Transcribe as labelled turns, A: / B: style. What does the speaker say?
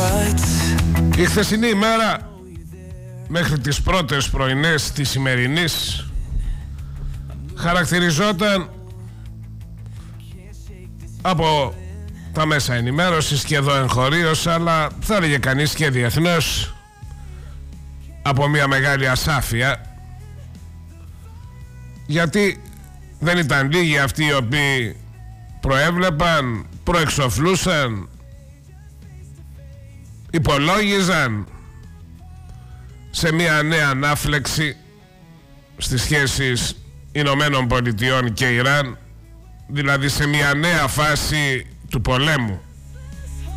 A: Η χθεσινή ημέρα μέχρι τις πρώτες πρωινές της σημερινής χαρακτηριζόταν από τα μέσα ενημέρωσης και εδώ εγχωρίως, αλλά θα έλεγε κανείς και διεθνώς, από μια μεγάλη ασάφεια, γιατί δεν ήταν λίγοι αυτοί οι οποίοι προέβλεπαν, προεξοφλούσαν, υπολόγιζαν σε μια νέα ανάφλεξη στις σχέσεις Ηνωμένων Πολιτειών και Ιράν, δηλαδή σε μια νέα φάση του πολέμου.